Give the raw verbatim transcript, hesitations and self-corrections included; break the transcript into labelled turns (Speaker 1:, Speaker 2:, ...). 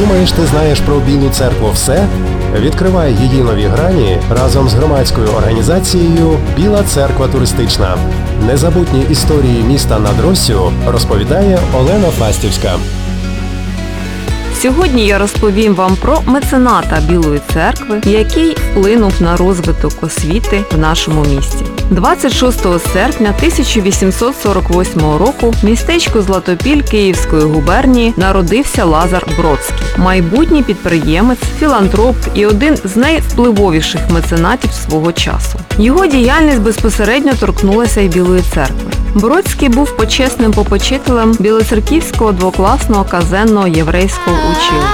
Speaker 1: Думаєш, ти знаєш про Білу церкву все? Відкривай її нові грані разом з громадською організацією «Біла церква туристична». Незабутні історії міста над Россю розповідає Олена Фастівська.
Speaker 2: Сьогодні я розповім вам про мецената Білої церкви, який вплинув на розвиток освіти в нашому місті. двадцять шостого серпня тисяча вісімсот сорок восьмого року в містечку Златопіль Київської губернії народився Лазар Бродський, майбутній підприємець, філантроп і один з найвпливовіших меценатів свого часу. Його діяльність безпосередньо торкнулася й Білої церкви. Бродський був почесним попечителем Білоцерківського двокласного казенного єврейського училища.